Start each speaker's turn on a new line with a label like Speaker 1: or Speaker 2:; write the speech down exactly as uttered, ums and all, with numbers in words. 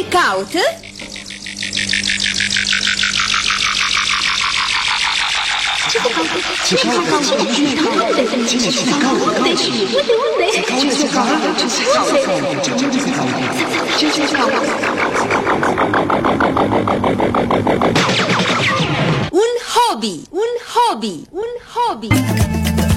Speaker 1: caută?
Speaker 2: Ce caută? Cine caută? Cine se caută? Unde? Ce se caută? Ce se caută? Ce se caută? Ce se caută?
Speaker 1: Un hobby, un hobby, un hobby.